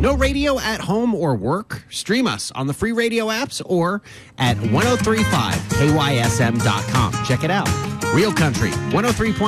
No radio at home or work? Stream us on the free radio apps or at 1035kysm.com. Check it out. Real Country 103.